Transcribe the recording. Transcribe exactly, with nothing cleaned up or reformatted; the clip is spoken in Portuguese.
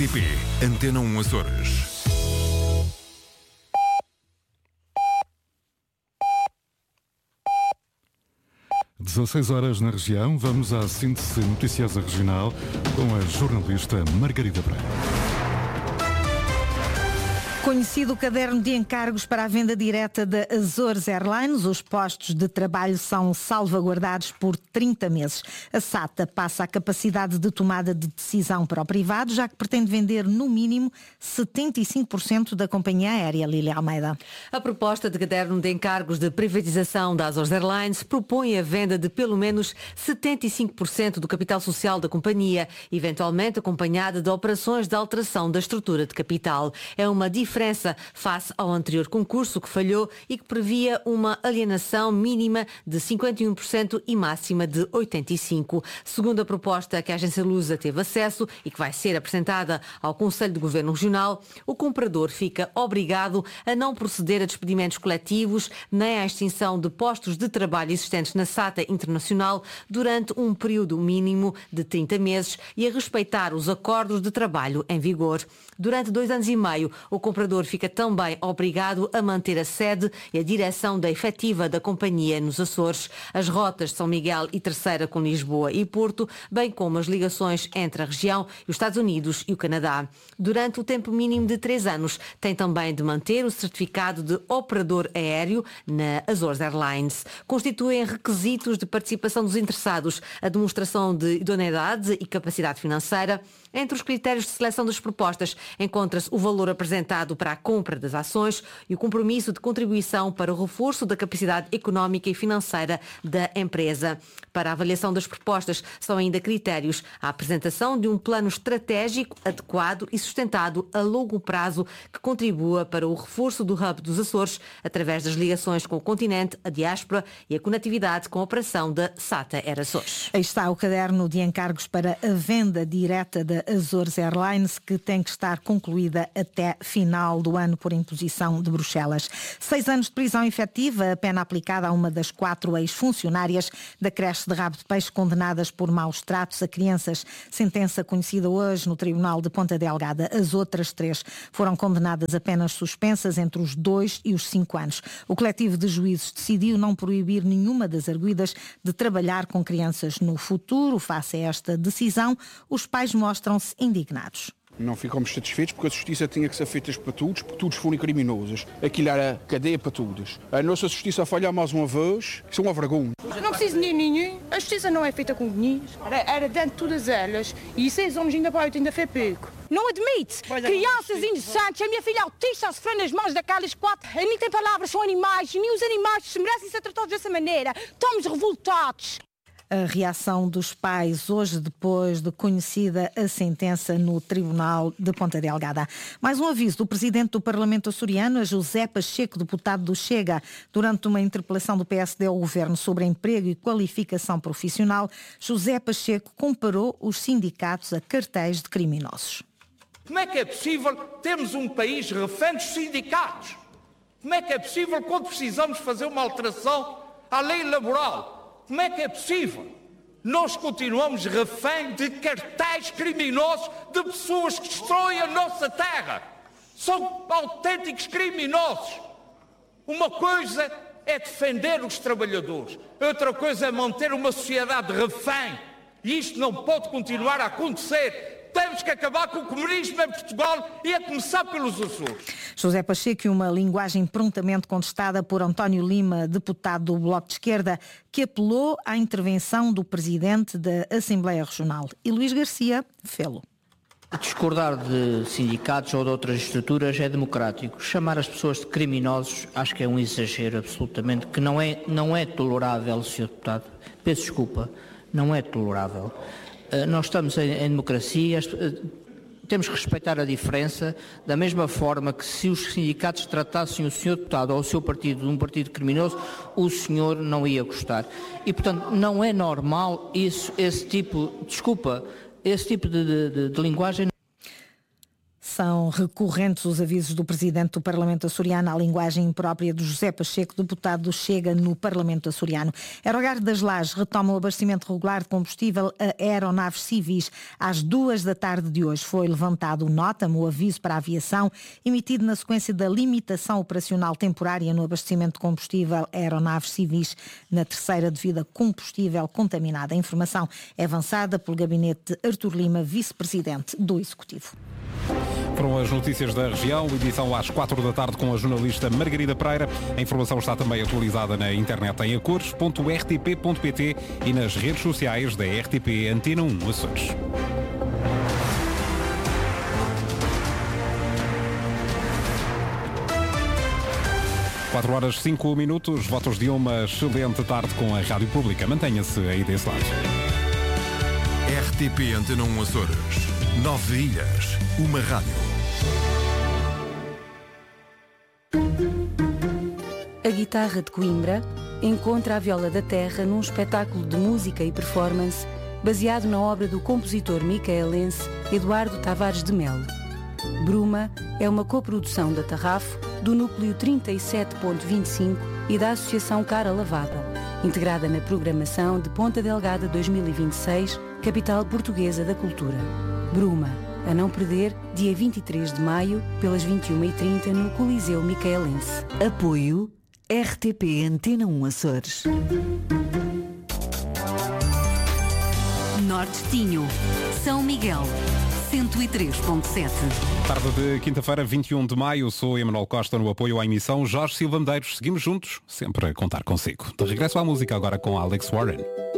T P, Antena um Açores. dezasseis horas na região, vamos à síntese noticiosa regional com a jornalista Margarida Pereira. Conhecido o caderno de encargos para a venda direta da Azores Airlines, os postos de trabalho são salvaguardados por trinta meses. A SATA passa a capacidade de tomada de decisão para o privado, já que pretende vender no mínimo setenta e cinco por cento da companhia aérea. Lília Almeida. A proposta de caderno de encargos de privatização da Azores Airlines propõe a venda de pelo menos setenta e cinco por cento do capital social da companhia, eventualmente acompanhada de operações de alteração da estrutura de capital. É uma diferença diferença face ao anterior concurso que falhou e que previa uma alienação mínima de cinquenta e um por cento e máxima de oitenta e cinco por cento. Segundo a proposta que a agência Lusa teve acesso e que vai ser apresentada ao Conselho de Governo Regional, o comprador fica obrigado a não proceder a despedimentos coletivos nem à extinção de postos de trabalho existentes na SATA Internacional durante um período mínimo de trinta meses e a respeitar os acordos de trabalho em vigor. Durante dois anos e meio, o comprador fica também obrigado a manter a sede e a direção da efetiva da companhia nos Açores, as rotas de São Miguel e Terceira com Lisboa e Porto, bem como as ligações entre a região e os Estados Unidos e o Canadá. Durante o tempo mínimo de três anos, tem também de manter o certificado de operador aéreo na Azores Airlines. Constituem requisitos de participação dos interessados a demonstração de idoneidade e capacidade financeira. Entre os critérios de seleção das propostas encontra-se o valor apresentado para a compra das ações e o compromisso de contribuição para o reforço da capacidade económica e financeira da empresa. Para a avaliação das propostas são ainda critérios a apresentação de um plano estratégico adequado e sustentado a longo prazo que contribua para o reforço do hub dos Açores através das ligações com o continente, a diáspora e a conectividade com a operação da SATA Air Açores. Aí está o caderno de encargos para a venda direta da Azores Airlines, que tem que estar concluída até final do ano por imposição de Bruxelas. Seis anos de prisão efetiva, a pena aplicada a uma das quatro ex-funcionárias da creche de Rabo de Peixe condenadas por maus tratos a crianças. Sentença conhecida hoje no Tribunal de Ponta Delgada. As outras três foram condenadas a penas suspensas entre os dois e os cinco anos. O coletivo de juízes decidiu não proibir nenhuma das arguidas de trabalhar com crianças no futuro. Face a esta decisão, os pais mostram se indignados. Não ficamos satisfeitos porque a justiça tinha que ser feita para todos, porque todos foram criminosos. Aquilo era cadeia para todos. A nossa justiça falha mais uma vez, isso é uma vergonha. Não preciso de dinheiro nenhum, a justiça não é feita com dinheiro. Era, era dentro de todas elas e seis anos ainda para oito ainda foi pouco. Não admite. Crianças inocentes, a minha filha autista a sofrer nas mãos daquelas quatro. A nem tem palavras, são animais, e nem os animais se merecem ser tratados dessa maneira. Estamos revoltados. A reação dos pais hoje, depois de conhecida a sentença no Tribunal de Ponta Delgada. Mais um aviso do Presidente do Parlamento açoriano, José Pacheco, deputado do Chega, durante uma interpelação do P S D ao Governo sobre emprego e qualificação profissional. José Pacheco comparou os sindicatos a cartéis de criminosos. Como é que é possível termos um país refém dos sindicatos? Como é que é possível quando precisamos fazer uma alteração à lei laboral? Como é que é possível? Nós continuamos refém de cartéis criminosos de pessoas que destroem a nossa terra. São autênticos criminosos. Uma coisa é defender os trabalhadores, outra coisa é manter uma sociedade refém. E isto não pode continuar a acontecer. Temos que acabar com o comunismo em Portugal e a começar pelos Açores. José Pacheco, uma linguagem prontamente contestada por António Lima, deputado do Bloco de Esquerda, que apelou à intervenção do Presidente da Assembleia Regional. E Luís Garcia fê-lo. Discordar de sindicatos ou de outras estruturas é democrático. Chamar as pessoas de criminosos acho que é um exagero absolutamente, que não é, não é tolerável, senhor Deputado. Peço desculpa, não é tolerável. Uh, nós estamos em, em democracia, uh, temos que respeitar a diferença, da mesma forma que se os sindicatos tratassem o senhor Deputado ou o seu partido de um partido criminoso, o senhor não ia gostar. E, portanto, não é normal isso, esse tipo, desculpa, esse tipo de, de, de linguagem. São recorrentes os avisos do Presidente do Parlamento açoriano à linguagem imprópria de José Pacheco, deputado do Chega no Parlamento açoriano. Aerogar das Lajes retoma o abastecimento regular de combustível a aeronaves civis. Às duas da tarde de hoje foi levantado o NOTAM, o aviso para a aviação, emitido na sequência da limitação operacional temporária no abastecimento de combustível a aeronaves civis na terceira devido a combustível contaminado. A informação é avançada pelo gabinete de Artur Lima, vice-presidente do Executivo. Foram as notícias da região, edição às quatro da tarde com a jornalista Margarida Pereira. A informação está também atualizada na internet em acores ponto r t p ponto p t e nas redes sociais da R T P Antena um Açores. quatro horas cinco minutos, votos de uma excelente tarde com a Rádio Pública. Mantenha-se aí desse lado. R T P Antena um Açores. Nove ilhas, uma rádio. A Guitarra de Coimbra encontra a viola da terra num espetáculo de música e performance baseado na obra do compositor micaelense Eduardo Tavares de Melo. Bruma é uma coprodução da Tarrafo, do Núcleo trinta e sete ponto vinte e cinco e da Associação Cara Lavada, integrada na programação de Ponta Delgada dois mil e vinte e seis, capital portuguesa da cultura. Bruma, a não perder, dia vinte e três de maio, pelas vinte e uma e trinta, no Coliseu Micaelense. Apoio R T P Antena um Açores. Norte-Tinho, São Miguel, cento e três ponto sete. Tarde de quinta-feira, vinte e um de maio, sou Emanuel Costa no apoio à emissão Jorge Silva Medeiros. Seguimos juntos, sempre a contar consigo. De regresso à música agora com Alex Warren.